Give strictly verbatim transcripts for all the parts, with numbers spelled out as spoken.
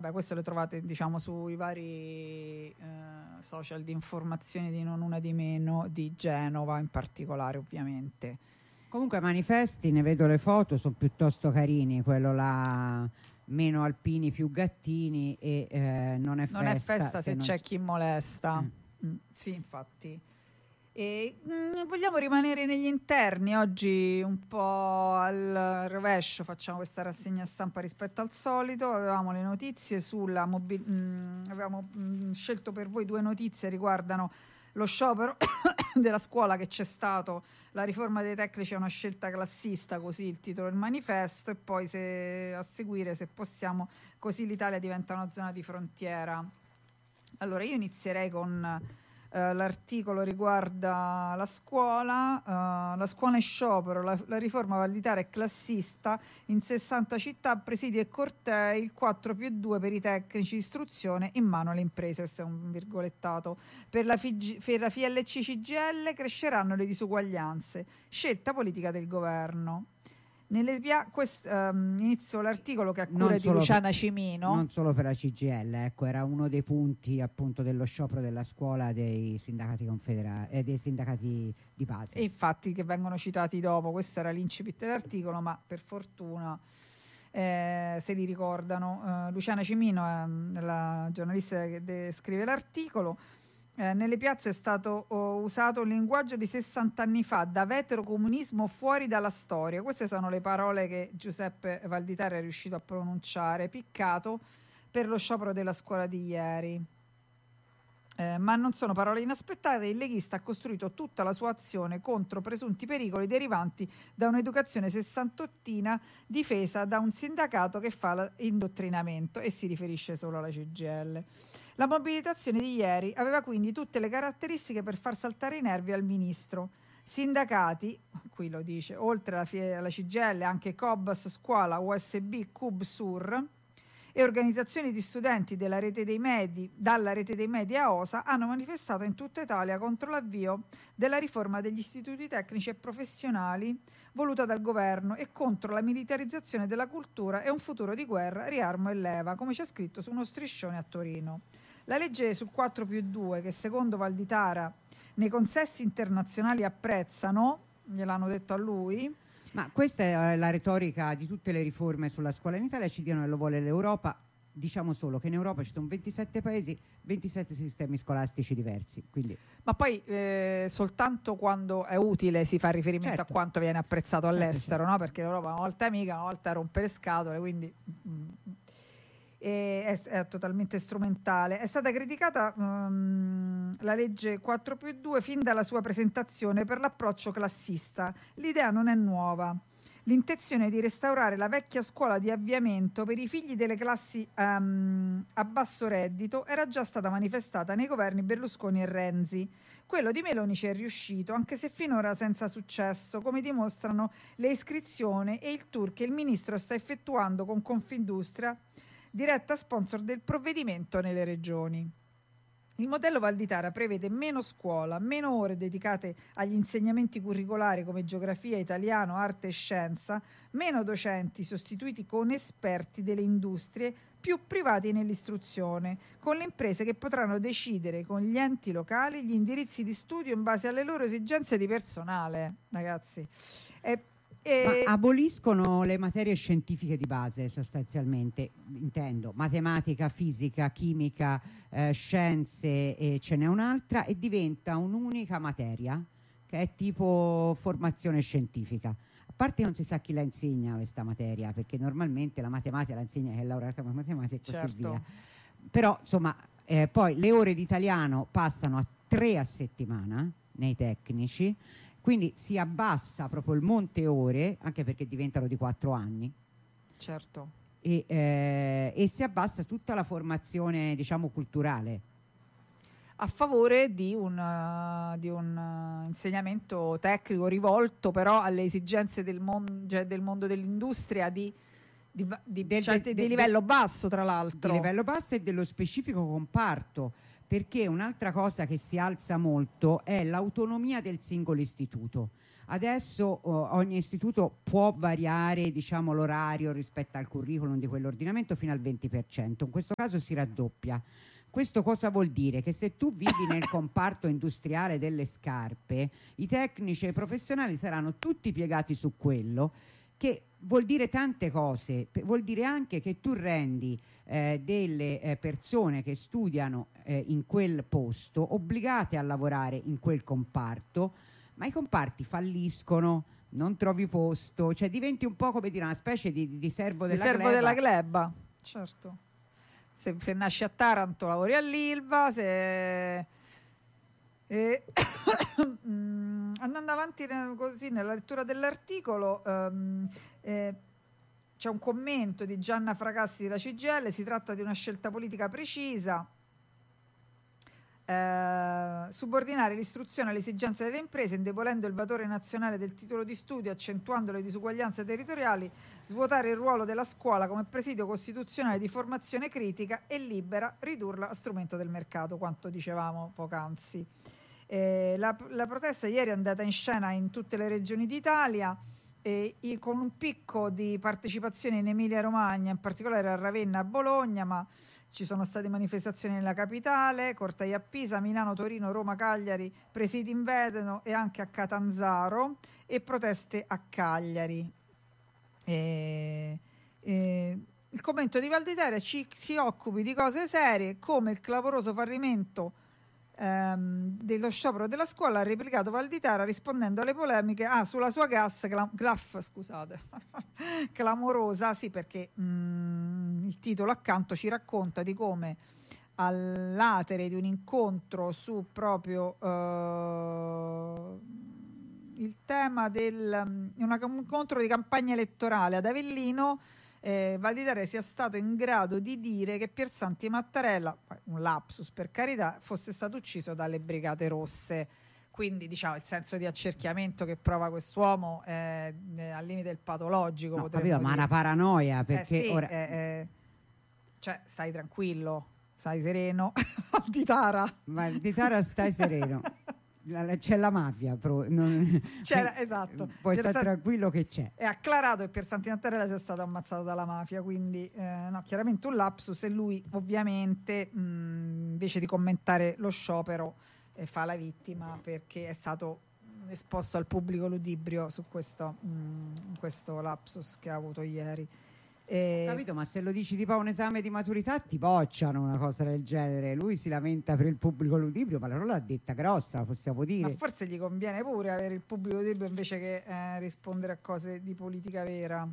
Beh, questo lo trovate, diciamo, sui vari eh, social di informazioni di Non Una di Meno, di Genova in particolare, ovviamente. Comunque manifesti, ne vedo le foto, sono piuttosto carini, quello là meno alpini più gattini e eh, non è festa, non è festa se, se c'è c- chi molesta. Eh. Mm, sì, infatti. E, mh, vogliamo rimanere negli interni oggi, un po' al rovescio, facciamo questa rassegna stampa rispetto al solito. Avevamo le notizie sulla mobi- mh, avevamo mh, scelto per voi due notizie riguardano lo sciopero della scuola che c'è stato, la riforma dei tecnici è una scelta classista, così il titolo del manifesto, e poi se, a seguire, se possiamo, così l'Italia diventa una zona di frontiera. Allora io inizierei con Uh, l'articolo riguarda la scuola, uh, la scuola in sciopero, la, la riforma validitare è classista, in sessanta città, presidi e cortei, il quattro più due per i tecnici di istruzione, in mano alle imprese, questo è un virgolettato. Per la, Fig- per la F I L C C G I L cresceranno le disuguaglianze, scelta politica del governo. Nelle pia- quest, um, inizio l'articolo che a cura di Luciana per, Cimino. Non solo per la C G I L, ecco, era uno dei punti appunto dello sciopero della scuola dei sindacati confederali e eh, dei sindacati di base. E infatti che vengono citati dopo, questo era l'incipit dell'articolo, ma per fortuna eh, se li ricordano. Uh, Luciana Cimino è la giornalista che de- scrive l'articolo. Eh, nelle piazze è stato oh, usato un linguaggio di sessanta anni fa, da veterocomunismo fuori dalla storia. Queste sono le parole che Giuseppe Valditara è riuscito a pronunciare, piccato per lo sciopero della scuola di ieri. Eh, ma non sono parole inaspettate, il leghista ha costruito tutta la sua azione contro presunti pericoli derivanti da un'educazione sessantottina difesa da un sindacato che fa l'indottrinamento, e si riferisce solo alla C G I L. La mobilitazione di ieri aveva quindi tutte le caratteristiche per far saltare i nervi al ministro. Sindacati, qui lo dice, oltre alla, alla C G I L anche Cobas, Scuola, U S B, C U B, S U R e organizzazioni di studenti della rete dei medi, dalla rete dei media a OSA hanno manifestato in tutta Italia contro l'avvio della riforma degli istituti tecnici e professionali voluta dal governo e contro la militarizzazione della cultura e un futuro di guerra, riarmo e leva, come c'è scritto su uno striscione a Torino. La legge sul quattro più due, che secondo Valditara nei consessi internazionali apprezzano, gliel'hanno detto a lui. Ma questa è la retorica di tutte le riforme sulla scuola in Italia, ci dicono che lo vuole l'Europa. Diciamo solo che in Europa ci sono ventisette paesi, ventisette sistemi scolastici diversi. Quindi. Ma poi eh, soltanto quando è utile si fa riferimento certo. a quanto viene apprezzato all'estero, certo, certo. no? Perché l'Europa una volta è amica, una volta rompe le scatole, quindi mm, è, è totalmente strumentale. È stata criticata um, la legge quattro più due fin dalla sua presentazione per l'approccio classista. L'idea non è nuova. L'intenzione di restaurare la vecchia scuola di avviamento per i figli delle classi um, a basso reddito era già stata manifestata nei governi Berlusconi e Renzi. Quello di Meloni ci è riuscito, anche se finora senza successo, come dimostrano le iscrizioni e il tour che il ministro sta effettuando con Confindustria, diretta sponsor del provvedimento nelle regioni. Il modello Valditara prevede meno scuola, meno ore dedicate agli insegnamenti curricolari come geografia, italiano, arte e scienza, meno docenti sostituiti con esperti delle industrie, più privati nell'istruzione, con le imprese che potranno decidere con gli enti locali gli indirizzi di studio in base alle loro esigenze di personale, ragazzi. È E Ma aboliscono le materie scientifiche di base, sostanzialmente, intendo matematica, fisica, chimica, eh, scienze, e ce n'è un'altra, e diventa un'unica materia che è tipo formazione scientifica. A parte non si sa chi la insegna questa materia, perché normalmente la matematica la insegna chi è laureato in matematica e così certo. via. Però insomma eh, poi le ore di italiano passano a tre a settimana nei tecnici. Quindi si abbassa proprio il monte ore, anche perché diventano di quattro anni. Certo. E, eh, e si abbassa tutta la formazione, diciamo, culturale. A favore di un, uh, di un uh, insegnamento tecnico rivolto però alle esigenze del, mon- cioè del mondo dell'industria di, di, di, del, cioè, de, di de, livello de, basso, tra l'altro. Di livello basso e dello specifico comparto. Perché un'altra cosa che si alza molto è l'autonomia del singolo istituto. Adesso oh, ogni istituto può variare, diciamo, l'orario rispetto al curriculum di quell'ordinamento fino al venti per cento, in questo caso si raddoppia. Questo cosa vuol dire? Che se tu vivi nel comparto industriale delle scarpe, i tecnici e i professionali saranno tutti piegati su quello, che vuol dire tante cose. Vuol dire anche che tu rendi eh, delle eh, persone che studiano eh, in quel posto obbligate a lavorare in quel comparto, ma i comparti falliscono, non trovi posto, cioè diventi un po', come dire, una specie di, di servo della di servo gleba. della gleba, certo. Se, se nasci a Taranto lavori all'Ilva, se e andando avanti così nella lettura dell'articolo, um, eh, c'è un commento di Gianna Fracassi della C G I L. Si tratta di una scelta politica precisa, eh, subordinare l'istruzione alle esigenze delle imprese, indebolendo il valore nazionale del titolo di studio, accentuando le disuguaglianze territoriali, svuotare il ruolo della scuola come presidio costituzionale di formazione critica e libera, ridurla a strumento del mercato, quanto dicevamo poc'anzi. Eh, la, la protesta ieri è andata in scena in tutte le regioni d'Italia, eh, con un picco di partecipazione in Emilia Romagna, in particolare a Ravenna e a Bologna, ma ci sono state manifestazioni nella capitale, cortei a Pisa, Milano, Torino, Roma, Cagliari, presidi in Veneto e anche a Catanzaro, e proteste a Cagliari. E, e, il commento di Valditara: ci si occupi di cose serie, come il clamoroso fallimento ehm, dello sciopero della scuola, ha replicato Valditara rispondendo alle polemiche ah, sulla sua gas clam- graff, scusate, clamorosa, sì, perché mh, il titolo accanto ci racconta di come all'atere di un incontro su proprio eh, il tema del una, un incontro di campagna elettorale ad Avellino, eh, Valditara sia stato in grado di dire che Piersanti Mattarella, un lapsus per carità, fosse stato ucciso dalle Brigate Rosse. Quindi, diciamo, il senso di accerchiamento che prova quest'uomo è al limite del patologico. No, capito, ma una paranoia, perché eh sì, ora... eh, eh, cioè, stai tranquillo, stai sereno. Valditara, Valditara, stai sereno. C'è la mafia, pro, non, c'era, esatto, puoi Piersan- stare tranquillo che c'è. È acclarato che Piersanti Mattarella sia stato ammazzato dalla mafia, quindi eh, no, chiaramente un lapsus, e lui ovviamente mh, invece di commentare lo sciopero eh, fa la vittima, perché è stato esposto al pubblico ludibrio su questo, mh, questo lapsus che ha avuto ieri. E... capito, ma se lo dici tipo a un esame di maturità ti bocciano una cosa del genere. Lui si lamenta per il pubblico ludibrio, ma la parola l'ha detta grossa, possiamo dire. Ma forse gli conviene pure avere il pubblico ludibrio invece che eh, rispondere a cose di politica vera.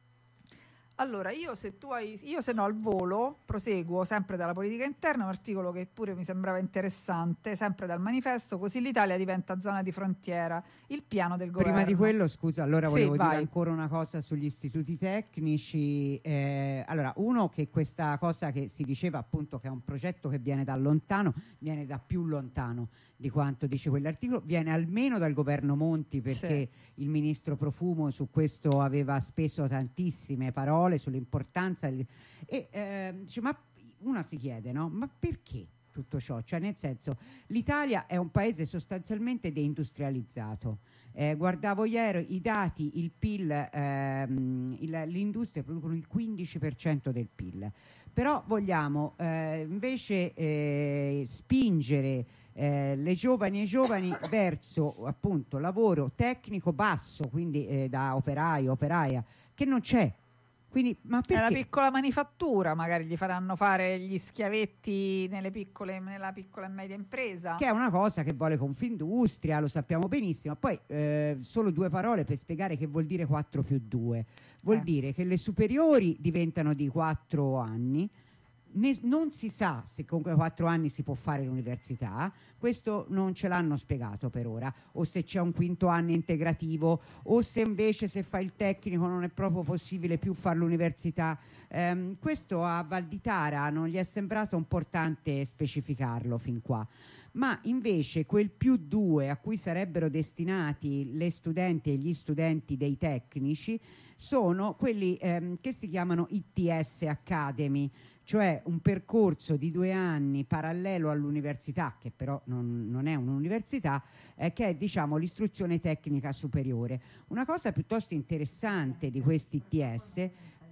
Allora, io se tu hai, io se no al volo proseguo sempre dalla politica interna, un articolo che pure mi sembrava interessante, sempre dal Manifesto: così l'Italia diventa zona di frontiera, il piano del governo. Prima di quello, scusa, allora volevo sì, dire vai. ancora una cosa sugli istituti tecnici. Eh, allora, uno, che questa cosa che si diceva appunto che è un progetto che viene da lontano, viene da più lontano di quanto dice quell'articolo, viene almeno dal governo Monti, perché sì, il ministro Profumo su questo aveva speso tantissime parole sull'importanza del, e eh, dice, ma una si chiede, no? Ma perché tutto ciò? Cioè, nel senso, l'Italia è un paese sostanzialmente deindustrializzato. Eh, guardavo ieri i dati, il P I L, ehm, il, l'industria producono il quindici per cento del P I L, però vogliamo eh, invece eh, spingere Eh, le giovani e i giovani verso appunto lavoro tecnico basso, quindi eh, da operaio, operaia, che non c'è. Quindi, ma perché? È la piccola manifattura, magari gli faranno fare gli schiavetti nelle piccole, nella piccola e media impresa. Che è una cosa che vuole Confindustria, lo sappiamo benissimo. Poi eh, solo due parole per spiegare che vuol dire quattro più due. Vuol eh. dire che le superiori diventano di quattro anni. Ne, non si sa se con quei quattro anni si può fare l'università, questo non ce l'hanno spiegato per ora, o se c'è un quinto anno integrativo, o se invece se fa il tecnico non è proprio possibile più fare l'università. Ehm, questo a Valditara non gli è sembrato importante specificarlo fin qua, ma invece quel più due a cui sarebbero destinati le studenti e gli studenti dei tecnici sono quelli ehm, che si chiamano I T S Academy, cioè un percorso di due anni parallelo all'università, che però non, non è un'università, eh, che è diciamo l'istruzione tecnica superiore. Una cosa piuttosto interessante di questi I T S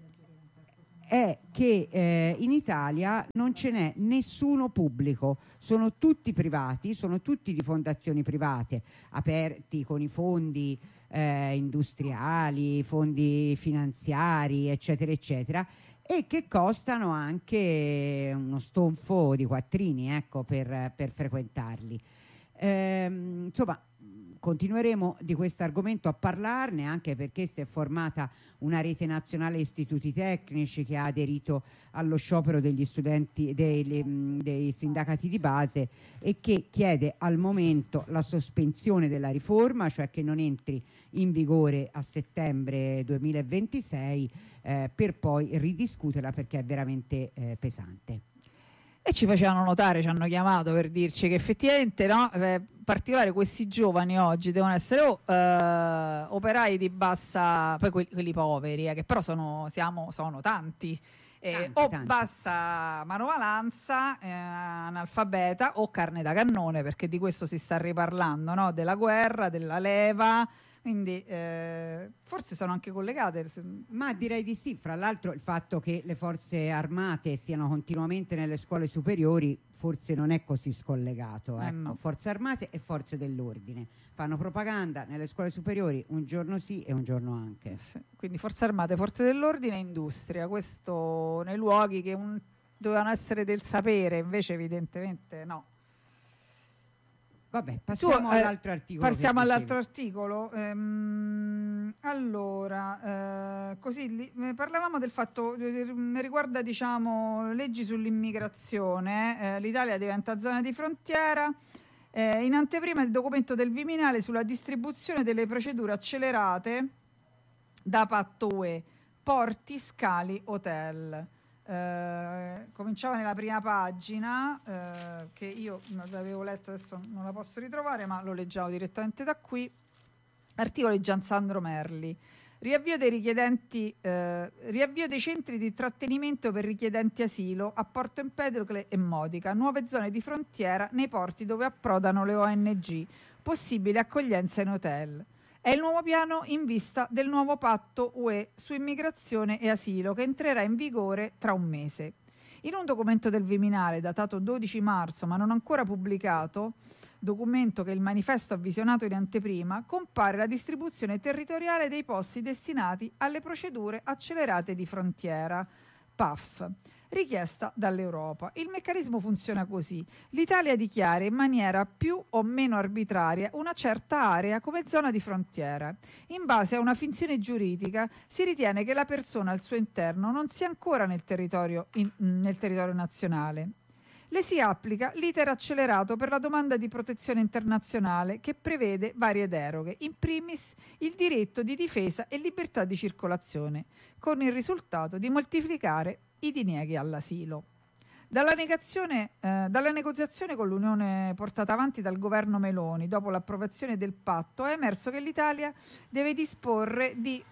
è che eh, in Italia non ce n'è nessuno pubblico, sono tutti privati, sono tutti di fondazioni private, aperti con i fondi eh, industriali, fondi finanziari, eccetera, eccetera, e che costano anche uno stonfo di quattrini, ecco, per, per frequentarli. Ehm, insomma, continueremo di questo argomento a parlarne, anche perché si è formata una rete nazionale di istituti tecnici che ha aderito allo sciopero degli studenti, dei, dei sindacati di base, e che chiede al momento la sospensione della riforma, cioè che non entri in vigore a settembre duemilaventisei, eh, per poi ridiscuterla perché è veramente eh, pesante. E ci facevano notare, ci hanno chiamato per dirci che effettivamente, no, eh, in particolare questi giovani oggi devono essere o eh, operai di bassa, poi quelli, quelli poveri, eh, che però sono, siamo, sono tanti, eh, tanti o tanti. bassa manovalanza, eh, analfabeta, o carne da cannone, perché di questo si sta riparlando, no? Della guerra, della leva. Quindi eh, forse sono anche collegate. Ma direi di sì. Fra l'altro il fatto che le forze armate siano continuamente nelle scuole superiori forse non è così scollegato. Eh ecco. no. Forze armate e forze dell'ordine fanno propaganda nelle scuole superiori un giorno sì e un giorno anche. Sì. Quindi forze armate, forze dell'ordine e industria, questo nei luoghi che un, dovevano essere del sapere, invece evidentemente no. Vabbè, passiamo tu, eh, all'altro articolo. Passiamo all'altro articolo. Ehm, allora, eh, così li, parlavamo del fatto, eh, riguarda diciamo leggi sull'immigrazione. Eh, L'Italia diventa zona di frontiera. Eh, in anteprima il documento del Viminale sulla distribuzione delle procedure accelerate da patto U E, porti, scali, hotel. Eh, cominciava nella prima pagina, eh, che io l'avevo letto, adesso non la posso ritrovare, ma lo leggiamo direttamente da qui. Articolo di Giansandro Merli. Riavvio dei richiedenti, eh, riavvio dei centri di trattenimento per richiedenti asilo a Porto Empedocle e Modica, nuove zone di frontiera nei porti dove approdano le O N G, possibile accoglienza in hotel. È il nuovo piano in vista del nuovo patto U E su immigrazione e asilo che entrerà in vigore tra un mese. In un documento del Viminale datato dodici marzo ma non ancora pubblicato, documento che il manifesto ha visionato in anteprima, compare la distribuzione territoriale dei posti destinati alle procedure accelerate di frontiera, P A F, richiesta dall'Europa. Il meccanismo funziona così. L'Italia dichiara in maniera più o meno arbitraria una certa area come zona di frontiera. In base a una finzione giuridica si ritiene che la persona al suo interno non sia ancora nel territorio, in, nel territorio nazionale. Le si applica l'iter accelerato per la domanda di protezione internazionale che prevede varie deroghe, in primis il diritto di difesa e libertà di circolazione, con il risultato di moltiplicare i dinieghi all'asilo. Dalla, negazione, eh, dalla negoziazione con l'Unione portata avanti dal governo Meloni dopo l'approvazione del patto è emerso che l'Italia deve disporre di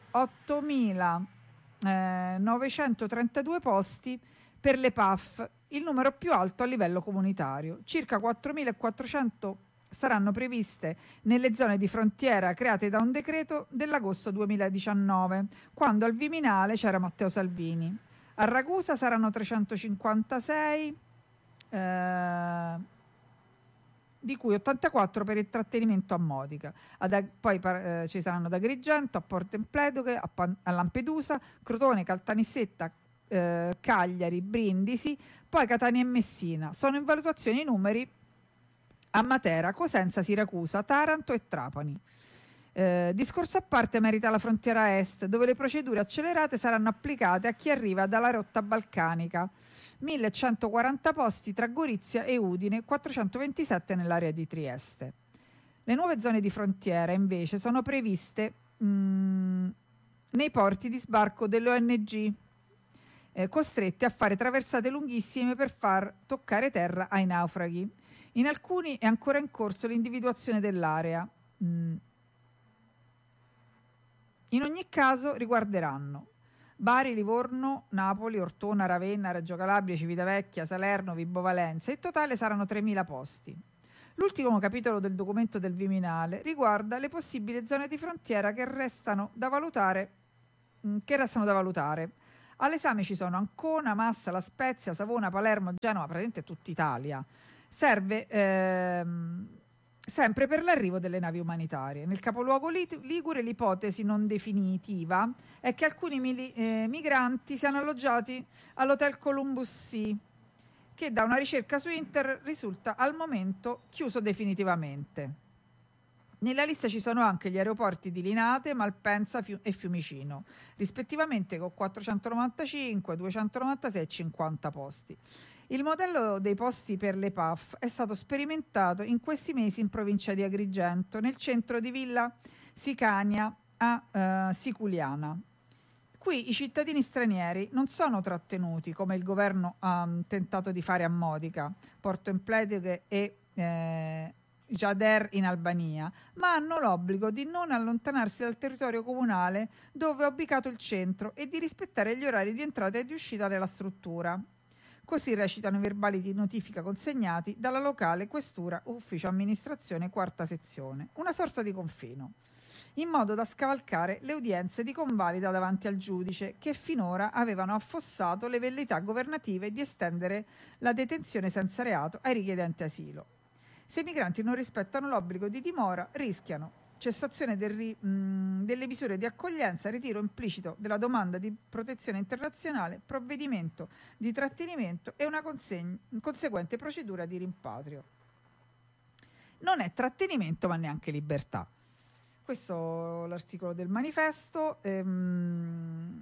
ottomilanovecentotrentadue posti per le P A F, il numero più alto a livello comunitario. Circa quattromilaquattrocento saranno previste nelle zone di frontiera create da un decreto dell'agosto duemiladiciannove, quando al Viminale c'era Matteo Salvini. A Ragusa saranno trecentocinquantasei, eh, di cui ottantaquattro per il trattenimento a Modica. Ad, poi eh, ci saranno ad Agrigento, a Porto Empedocle, a, a Lampedusa, Crotone, Caltanissetta, eh, Cagliari, Brindisi, poi Catania e Messina. Sono in valutazione i numeri a Matera, Cosenza, Siracusa, Taranto e Trapani. Eh, discorso a parte merita la frontiera est, dove le procedure accelerate saranno applicate a chi arriva dalla rotta balcanica, millecentoquaranta posti tra Gorizia e Udine, quattrocentoventisette nell'area di Trieste. Le nuove zone di frontiera invece sono previste mh, nei porti di sbarco delle O N G, eh, costrette a fare traversate lunghissime per far toccare terra ai naufraghi. In alcuni è ancora in corso l'individuazione dell'area. Mh. In ogni caso riguarderanno Bari, Livorno, Napoli, Ortona, Ravenna, Reggio Calabria, Civitavecchia, Salerno, Vibo Valenza. In totale saranno tremila posti. L'ultimo capitolo del documento del Viminale riguarda le possibili zone di frontiera che restano da valutare. Che restano da valutare. All'esame ci sono Ancona, Massa, La Spezia, Savona, Palermo, Genova, praticamente tutta Italia. Serve ehm, sempre per l'arrivo delle navi umanitarie. Nel capoluogo ligure l'ipotesi non definitiva è che alcuni mili, eh, migranti siano alloggiati all'Hotel Columbus Sea, che da una ricerca su Inter risulta al momento chiuso definitivamente. Nella lista ci sono anche gli aeroporti di Linate, Malpensa e Fiumicino, rispettivamente con quattrocentonovantacinque, duecentonovantasei e cinquanta posti. Il modello dei posti per le P A F è stato sperimentato in questi mesi in provincia di Agrigento, nel centro di Villa Sicania a eh, Siculiana. Qui i cittadini stranieri non sono trattenuti, come il governo ha um, tentato di fare a Modica, Porto Empletighe e eh, Jader in Albania, ma hanno l'obbligo di non allontanarsi dal territorio comunale dove è ubicato il centro e di rispettare gli orari di entrata e di uscita della struttura. Così recitano i verbali di notifica consegnati dalla locale questura ufficio amministrazione quarta sezione, una sorta di confino, in modo da scavalcare le udienze di convalida davanti al giudice, che finora avevano affossato le velleità governative di estendere la detenzione senza reato ai richiedenti asilo. Se i migranti non rispettano l'obbligo di dimora, rischiano cessazione del ri, mh, delle misure di accoglienza, ritiro implicito della domanda di protezione internazionale, provvedimento di trattenimento e una consegna, conseguente procedura di rimpatrio. Non è trattenimento, ma neanche libertà. Questo è l'articolo del manifesto. Ehm,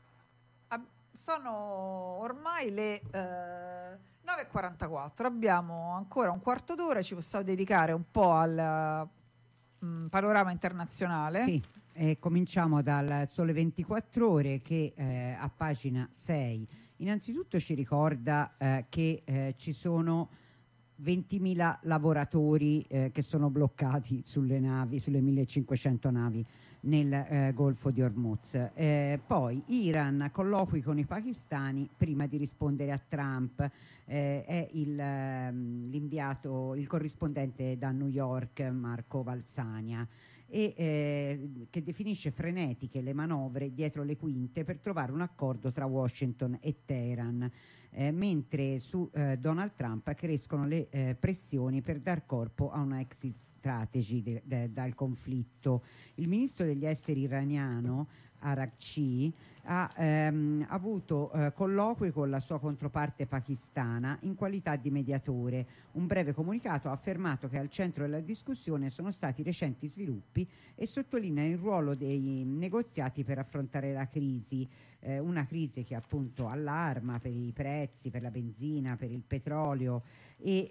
sono ormai le eh, nove e quarantaquattro, abbiamo ancora un quarto d'ora, ci possiamo dedicare un po' al mh, panorama internazionale. Sì, eh, cominciamo dal Sole ventiquattro Ore che eh, a pagina sei innanzitutto ci ricorda eh, che eh, ci sono ventimila lavoratori eh, che sono bloccati sulle navi, sulle millecinquecento navi nel eh, Golfo di Hormuz. Eh, poi Iran, colloqui con i pakistani prima di rispondere a Trump. Eh, è il, ehm, l'inviato, il corrispondente da New York, Marco Valsania, e eh, che definisce frenetiche le manovre dietro le quinte per trovare un accordo tra Washington e Teheran. Eh, mentre su eh, Donald Trump crescono le eh, pressioni per dar corpo a una exit strategy de, de, dal conflitto. Il ministro degli esteri iraniano Araghchi ha ehm, avuto eh, colloqui con la sua controparte pakistana in qualità di mediatore. Un breve comunicato ha affermato che al centro della discussione sono stati recenti sviluppi e sottolinea il ruolo dei negoziati per affrontare la crisi, eh, una crisi che appunto allarma per i prezzi, per la benzina, per il petrolio, e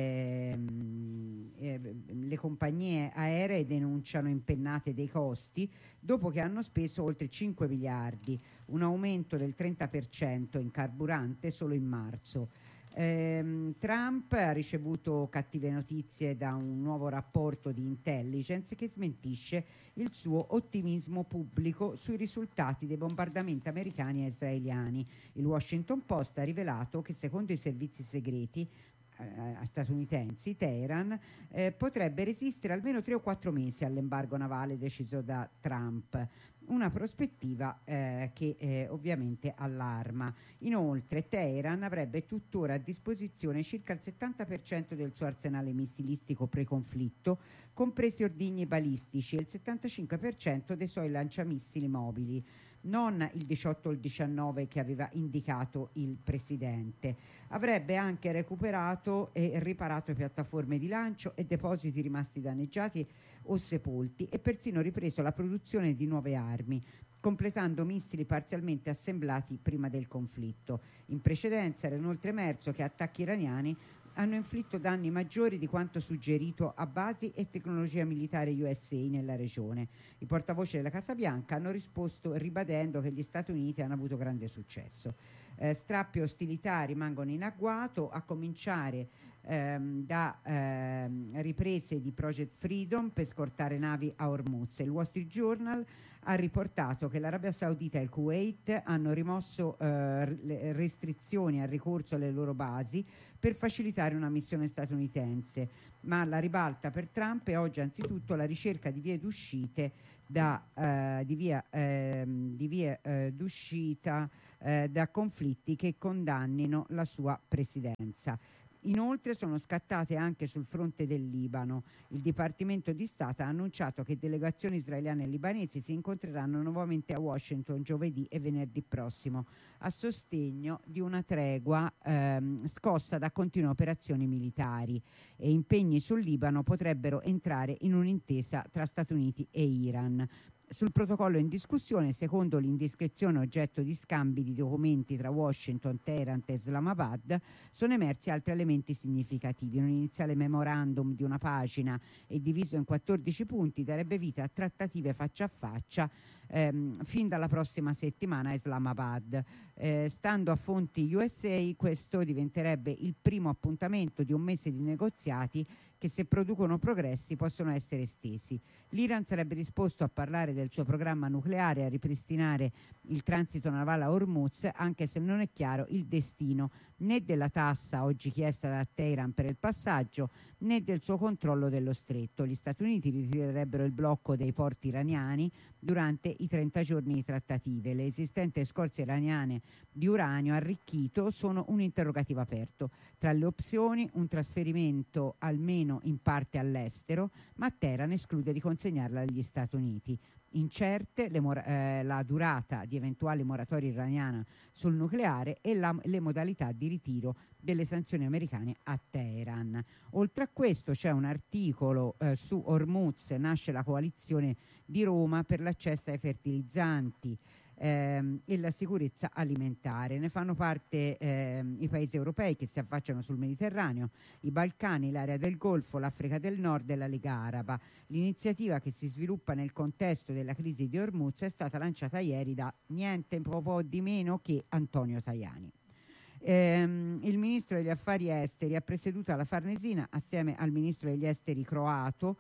ehm, eh, le compagnie aeree denunciano impennate dei costi dopo che hanno speso oltre cinque miliardi, un aumento del trenta per cento in carburante solo in marzo. Ehm, Trump ha ricevuto cattive notizie da un nuovo rapporto di intelligence che smentisce il suo ottimismo pubblico sui risultati dei bombardamenti americani e israeliani. Il Washington Post ha rivelato che secondo i servizi segreti eh, statunitensi, Teheran eh, potrebbe resistere almeno tre o quattro mesi all'embargo navale deciso da Trump, una prospettiva eh, che eh, ovviamente allarma. Inoltre Teheran avrebbe tuttora a disposizione circa il settanta per cento del suo arsenale missilistico preconflitto, compresi ordigni balistici, e il settantacinque per cento dei suoi lanciamissili mobili, non il diciotto o il diciannove che aveva indicato il presidente. Avrebbe anche recuperato e riparato piattaforme di lancio e depositi rimasti danneggiati o sepolti, e persino ripreso la produzione di nuove armi, completando missili parzialmente assemblati prima del conflitto. In precedenza era inoltre emerso che attacchi iraniani hanno inflitto danni maggiori di quanto suggerito a basi e tecnologia militare U S A nella regione. I portavoce della Casa Bianca hanno risposto ribadendo che gli Stati Uniti hanno avuto grande successo. Eh, strappi e ostilità rimangono in agguato, a cominciare ehm, da ehm, riprese di Project Freedom per scortare navi a Hormuz. Il Wall Street Journal ha riportato che l'Arabia Saudita e il Kuwait hanno rimosso eh, le restrizioni al ricorso alle loro basi per facilitare una missione statunitense, ma alla ribalta per Trump è oggi anzitutto la ricerca di vie d'uscite da, eh, di via, eh, di vie eh, d'uscita eh, da conflitti che condannino la sua presidenza. Inoltre sono scattate anche sul fronte del Libano. Il Dipartimento di Stato ha annunciato che delegazioni israeliane e libanesi si incontreranno nuovamente a Washington giovedì e venerdì prossimo a sostegno di una tregua ehm, scossa da continue operazioni militari, e impegni sul Libano potrebbero entrare in un'intesa tra Stati Uniti e Iran. Sul protocollo in discussione, secondo l'indiscrezione oggetto di scambi di documenti tra Washington, Teheran e Islamabad, sono emersi altri elementi significativi. Un iniziale memorandum di una pagina e diviso in quattordici punti darebbe vita a trattative faccia a faccia ehm, fin dalla prossima settimana a Islamabad. Eh, stando a fonti U S A, questo diventerebbe il primo appuntamento di un mese di negoziati che, se producono progressi, possono essere estesi. L'Iran sarebbe disposto a parlare del suo programma nucleare e a ripristinare il transito navale a Hormuz, anche se non è chiaro il destino né della tassa oggi chiesta da Teheran per il passaggio, né del suo controllo dello stretto. Gli Stati Uniti ritirerebbero il blocco dei porti iraniani durante i trenta giorni di trattative. Le esistenti scorte iraniane di uranio arricchito sono un interrogativo aperto. Tra le opzioni, un trasferimento almeno in parte all'estero, ma Teheran esclude di consegnarla agli Stati Uniti. Incerte le mor- eh, la durata di eventuali moratorie iraniana sul nucleare e la, le modalità di ritiro delle sanzioni americane a Teheran. Oltre a questo c'è un articolo eh, su Hormuz, nasce la coalizione di Roma per l'accesso ai fertilizzanti ehm, e la sicurezza alimentare. Ne fanno parte ehm, i paesi europei che si affacciano sul Mediterraneo, i Balcani, l'area del Golfo, l'Africa del Nord e la Lega Araba. L'iniziativa, che si sviluppa nel contesto della crisi di Hormuz, è stata lanciata ieri da niente po' po' di meno che Antonio Tajani. Ehm, il ministro degli affari esteri ha presieduto alla Farnesina, assieme al ministro degli esteri croato,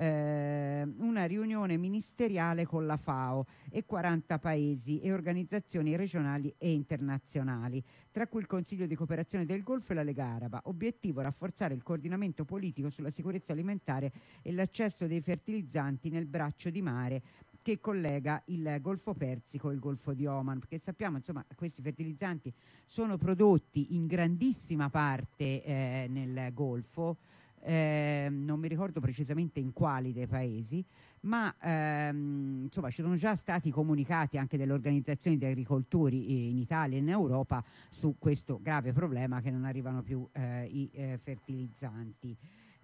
eh, una riunione ministeriale con la FAO e quaranta paesi e organizzazioni regionali e internazionali, tra cui il Consiglio di cooperazione del Golfo e la Lega Araba. Obiettivo: rafforzare il coordinamento politico sulla sicurezza alimentare e l'accesso dei fertilizzanti nel braccio di mare che collega il Golfo Persico e il Golfo di Oman, perché sappiamo, insomma, questi fertilizzanti sono prodotti in grandissima parte eh, nel Golfo, eh, non mi ricordo precisamente in quali dei paesi, ma ehm, insomma ci sono già stati comunicati anche delle organizzazioni di agricoltori in Italia e in Europa su questo grave problema, che non arrivano più eh, i eh, fertilizzanti.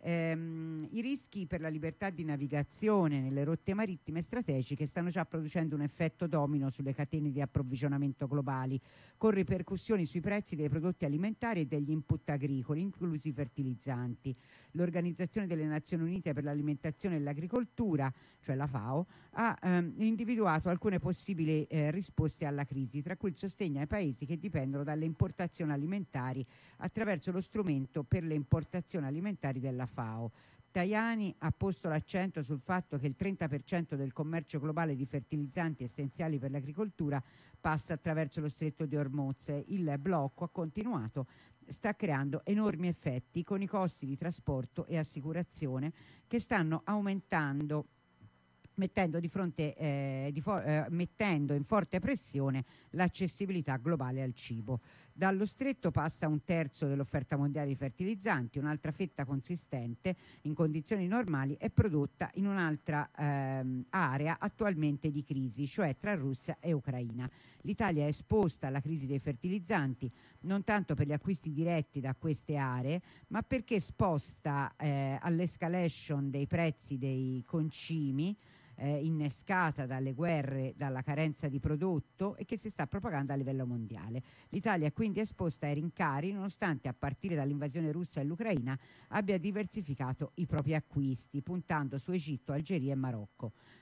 Ehm, I rischi per la libertà di navigazione nelle rotte marittime strategiche stanno già producendo un effetto domino sulle catene di approvvigionamento globali, con ripercussioni sui prezzi dei prodotti alimentari e degli input agricoli, inclusi i fertilizzanti. L'Organizzazione delle Nazioni Unite per l'Alimentazione e l'Agricoltura, cioè la FAO, ha ehm, individuato alcune possibili eh, risposte alla crisi, tra cui il sostegno ai paesi che dipendono dalle importazioni alimentari attraverso lo strumento per le importazioni alimentari della FAO. Tajani ha posto l'accento sul fatto che il trenta per cento del commercio globale di fertilizzanti essenziali per l'agricoltura passa attraverso lo stretto di Hormuz. Il blocco, ha continuato, sta creando enormi effetti, con i costi di trasporto e assicurazione che stanno aumentando, mettendo, di fronte, eh, di fo- eh, mettendo in forte pressione l'accessibilità globale al cibo. Dallo stretto passa un terzo dell'offerta mondiale di fertilizzanti, un'altra fetta consistente in condizioni normali è prodotta in un'altra ehm, area attualmente di crisi, cioè tra Russia e Ucraina. L'Italia è esposta alla crisi dei fertilizzanti non tanto per gli acquisti diretti da queste aree, ma perché esposta eh, all'escalation dei prezzi dei concimi, Eh, innescata dalle guerre, dalla carenza di prodotto, e che si sta propagando a livello mondiale. L'Italia è quindi esposta ai rincari, nonostante, a partire dall'invasione russa dell'Ucraina, abbia diversificato i propri acquisti, puntando su Egitto, Algeria e Marocco.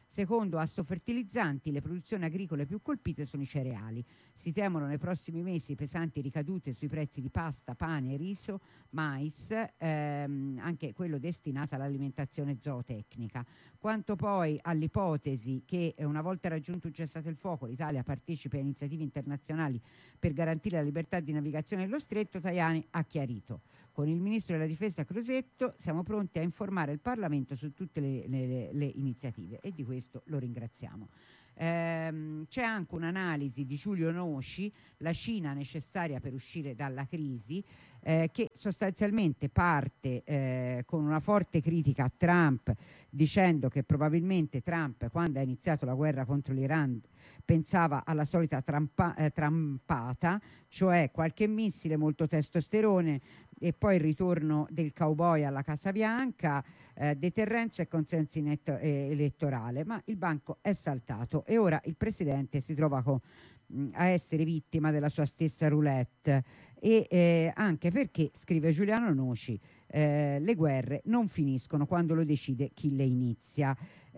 Secondo Assofertilizzanti, le produzioni agricole più colpite sono i cereali. Si temono nei prossimi mesi pesanti ricadute sui prezzi di pasta, pane, riso, mais, ehm, anche quello destinato all'alimentazione zootecnica. Quanto poi all'ipotesi che una volta raggiunto un cessate il fuoco l'Italia partecipi a iniziative internazionali per garantire la libertà di navigazione nello stretto, Tajani ha chiarito: con il ministro della difesa Crosetto siamo pronti a informare il Parlamento su tutte le, le, le iniziative, e di questo lo ringraziamo. Ehm, c'è anche un'analisi di Giulio Noci, La Cina necessaria per uscire dalla crisi, eh, che sostanzialmente parte eh, con una forte critica a Trump, dicendo che probabilmente Trump, quando ha iniziato la guerra contro l'Iran, pensava alla solita trampa, eh, trampata, cioè qualche missile, molto testosterone e poi il ritorno del cowboy alla Casa Bianca, eh, deterrenza e consensi netto, eh, elettorale, ma il banco è saltato e ora il presidente si trova con, mh, a essere vittima della sua stessa roulette, e eh, anche perché, scrive Giuliano Noci, eh, le guerre non finiscono quando lo decide chi le inizia.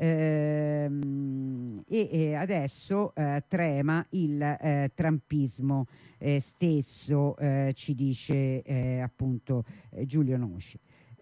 Ehm, e, e adesso eh, trema il eh, trumpismo eh, stesso, eh, ci dice eh, appunto eh, Giulio Noci.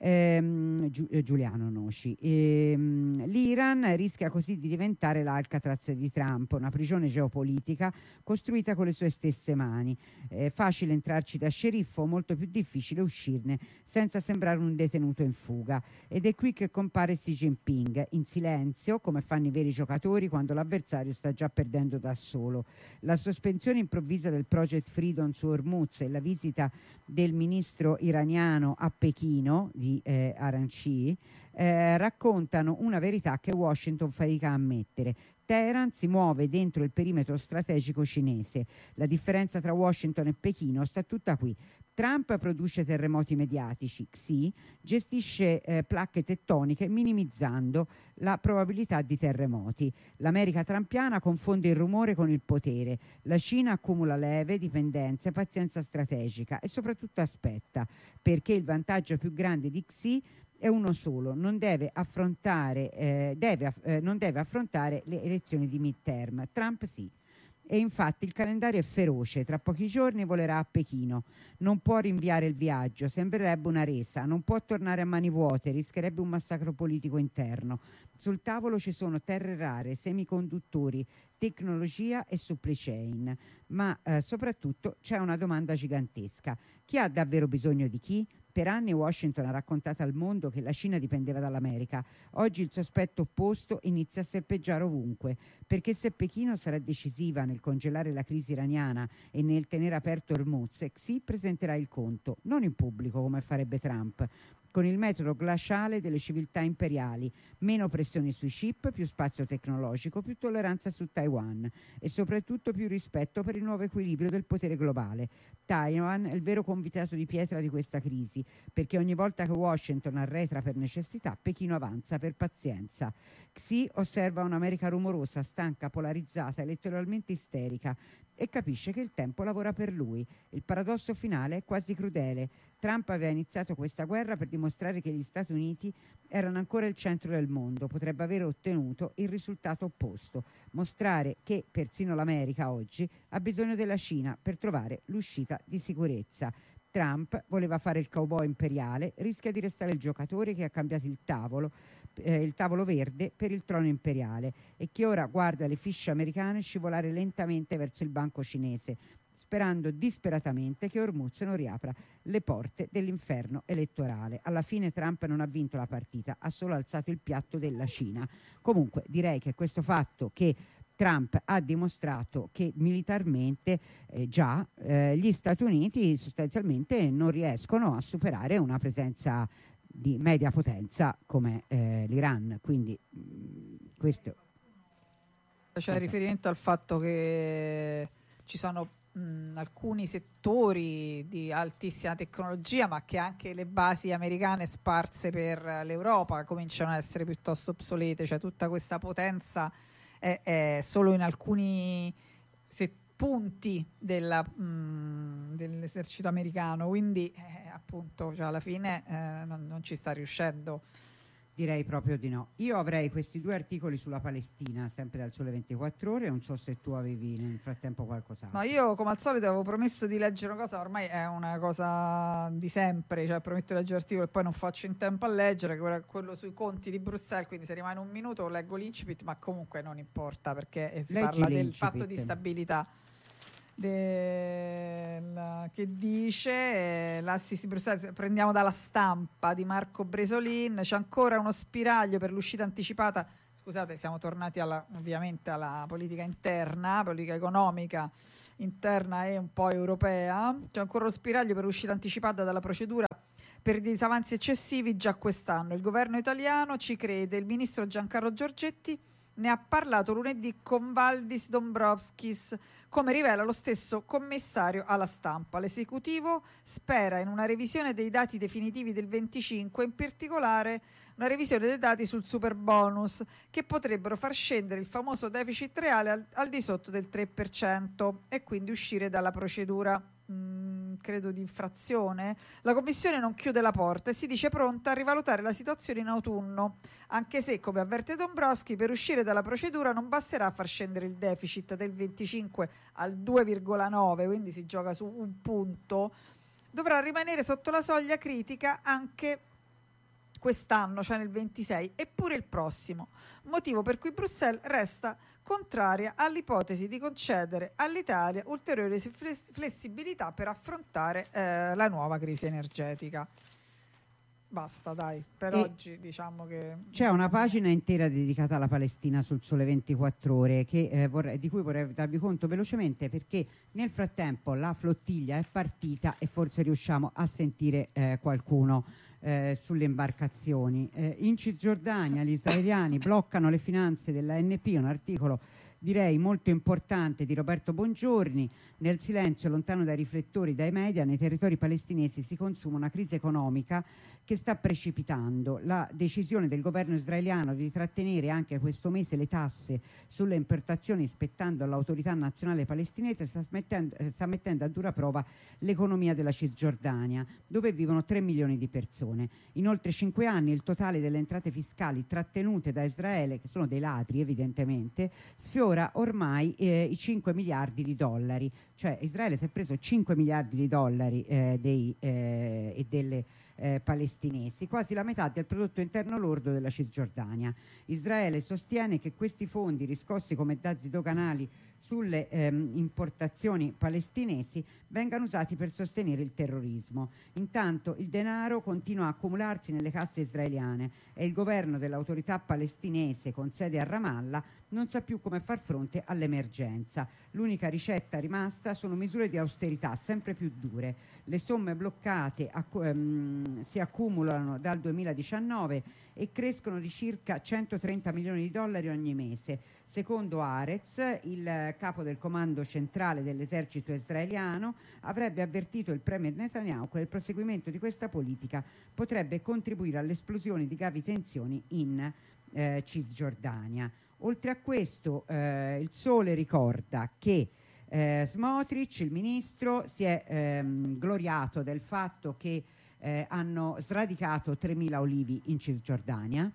Ehm, Giu- eh, Giuliano Noci. Ehm, L'Iran rischia così di diventare l'Alcatraz di Trump, una prigione geopolitica costruita con le sue stesse mani. È facile entrarci da sceriffo, molto più difficile uscirne senza sembrare un detenuto in fuga. Ed è qui che compare Xi Jinping, in silenzio, come fanno i veri giocatori quando l'avversario sta già perdendo da solo. La sospensione improvvisa del Project Freedom su Hormuz e la visita del ministro iraniano a Pechino di eh, Aranci eh, raccontano una verità che Washington fatica a ammettere. Teheran si muove dentro il perimetro strategico cinese. La differenza tra Washington e Pechino sta tutta qui. Trump produce terremoti mediatici, Xi gestisce eh, placche tettoniche minimizzando la probabilità di terremoti. L'America trumpiana confonde il rumore con il potere. La Cina accumula leve, dipendenze, pazienza strategica e soprattutto aspetta, perché il vantaggio più grande di Xi è uno solo: non deve affrontare, eh, deve, eh, non deve affrontare le elezioni di midterm. Trump sì. E infatti il calendario è feroce, tra pochi giorni volerà a Pechino, non può rinviare il viaggio, sembrerebbe una resa, non può tornare a mani vuote, rischierebbe un massacro politico interno. Sul tavolo ci sono terre rare, semiconduttori, tecnologia e supply chain, ma eh, soprattutto c'è una domanda gigantesca: chi ha davvero bisogno di chi? Per anni Washington ha raccontato al mondo che la Cina dipendeva dall'America. Oggi il sospetto opposto inizia a serpeggiare ovunque, perché se Pechino sarà decisiva nel congelare la crisi iraniana e nel tenere aperto Hormuz, Xi presenterà il conto, non in pubblico come farebbe Trump, con il metodo glaciale delle civiltà imperiali: meno pressioni sui chip, più spazio tecnologico, più tolleranza su Taiwan e soprattutto più rispetto per il nuovo equilibrio del potere globale. Taiwan è il vero convitato di pietra di questa crisi, perché ogni volta che Washington arretra per necessità, Pechino avanza per pazienza. Xi osserva un'America rumorosa, stanca, polarizzata, elettoralmente isterica, e capisce che il tempo lavora per lui. Il paradosso finale è quasi crudele. Trump aveva iniziato questa guerra per dimostrare che gli Stati Uniti erano ancora il centro del mondo. Potrebbe aver ottenuto il risultato opposto: mostrare che persino l'America oggi ha bisogno della Cina per trovare l'uscita di sicurezza. Trump voleva fare il cowboy imperiale, rischia di restare il giocatore che ha cambiato il tavolo, eh, il tavolo verde per il trono imperiale, e che ora guarda le fisce americane scivolare lentamente verso il banco cinese, sperando disperatamente che Hormuz non riapra le porte dell'inferno elettorale. Alla fine Trump non ha vinto la partita, ha solo alzato il piatto della Cina. Comunque direi che questo fatto che Trump ha dimostrato che militarmente eh, già eh, gli Stati Uniti sostanzialmente non riescono a superare una presenza di media potenza come eh, l'Iran, quindi mh, questo C'è esatto. riferimento al fatto che ci sono mh, alcuni settori di altissima tecnologia, ma che anche le basi americane sparse per l'Europa cominciano a essere piuttosto obsolete, cioè tutta questa potenza è, è solo in alcuni se, punti della, mh, dell'esercito americano, quindi eh, appunto cioè alla fine eh, non, non ci sta riuscendo. Direi proprio di no. Io avrei questi due articoli sulla Palestina, sempre dal Sole ventiquattro Ore, non so se tu avevi nel frattempo qualcos'altro. No, io come al solito avevo promesso di leggere una cosa, ormai è una cosa di sempre, cioè prometto di leggere l'articolo e poi non faccio in tempo a leggere, quello, quello sui conti di Bruxelles, quindi se rimane un minuto leggo l'incipit, ma comunque non importa perché si Leggi parla del l'incipit. patto di stabilità. Del, che dice eh, l'assist di Bruxelles, prendiamo dalla Stampa di Marco Bresolin, c'è ancora uno spiraglio per l'uscita anticipata, scusate siamo tornati alla, ovviamente alla politica interna, politica economica interna e un po' europea, c'è ancora uno spiraglio per l'uscita anticipata dalla procedura per i disavanzi eccessivi già quest'anno, il governo italiano ci crede, il ministro Giancarlo Giorgetti ne ha parlato lunedì con Valdis Dombrovskis, come rivela lo stesso commissario alla Stampa. L'esecutivo spera in una revisione dei dati definitivi del venticinque, in particolare una revisione dei dati sul super bonus, che potrebbero far scendere il famoso deficit reale al, al di sotto del tre per cento e quindi uscire dalla procedura mh, credo di infrazione. La Commissione non chiude la porta e si dice pronta a rivalutare la situazione in autunno, anche se, come avverte Dombrovskis, per uscire dalla procedura non basterà far scendere il deficit del venticinque al due virgola nove, quindi si gioca su un punto, dovrà rimanere sotto la soglia critica anche quest'anno, cioè nel ventisei, e pure il prossimo, motivo per cui Bruxelles resta contraria all'ipotesi di concedere all'Italia ulteriore flessibilità per affrontare eh, la nuova crisi energetica. Basta, dai, per e oggi diciamo che c'è una pagina intera dedicata alla Palestina sul Sole ventiquattro Ore che, eh, vorrei, di cui vorrei darvi conto velocemente, perché nel frattempo la flottiglia è partita e forse riusciamo a sentire eh, qualcuno eh, sulle imbarcazioni. Eh, in Cisgiordania gli israeliani bloccano le finanze della N P, un articolo direi molto importante di Roberto Bongiorni. Nel silenzio, lontano dai riflettori, dai media, nei territori palestinesi si consuma una crisi economica che sta precipitando. La decisione del governo israeliano di trattenere anche questo mese le tasse sulle importazioni spettando all'autorità nazionale palestinese sta, smettendo, eh, sta mettendo a dura prova l'economia della Cisgiordania, dove vivono tre milioni di persone. In oltre cinque anni il totale delle entrate fiscali trattenute da Israele, che sono dei ladri evidentemente, sfiora ormai eh, i cinque miliardi di dollari. Cioè Israele si è preso cinque miliardi di dollari eh, dei, eh, e delle eh, palestinesi, quasi la metà del prodotto interno lordo della Cisgiordania. Israele sostiene che questi fondi riscossi come dazi doganali sulle ehm, importazioni palestinesi vengano usati per sostenere il terrorismo. Intanto il denaro continua a accumularsi nelle casse israeliane e il governo dell'autorità palestinese con sede a Ramallah non sa più come far fronte all'emergenza. L'unica ricetta rimasta sono misure di austerità sempre più dure. Le somme bloccate accu- ehm, si accumulano dal duemiladiciannove e crescono di circa centotrenta milioni di dollari ogni mese. Secondo Arez, il capo del comando centrale dell'esercito israeliano, avrebbe avvertito il premier Netanyahu che il proseguimento di questa politica potrebbe contribuire all'esplosione di gravi tensioni in eh, Cisgiordania. Oltre a questo, eh, il Sole ricorda che eh, Smotrich, il ministro, si è ehm, gloriato del fatto che eh, hanno sradicato tremila olivi in Cisgiordania.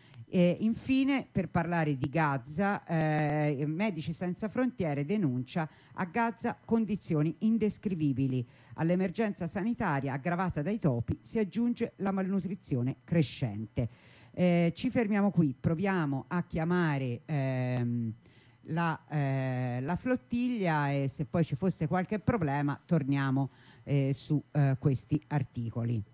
E infine, per parlare di Gaza, eh, Medici Senza Frontiere denuncia a Gaza condizioni indescrivibili. All'emergenza sanitaria aggravata dai topi si aggiunge la malnutrizione crescente. Eh, ci fermiamo qui, proviamo a chiamare ehm, la, eh, la flottiglia e se poi ci fosse qualche problema torniamo eh, su eh, questi articoli.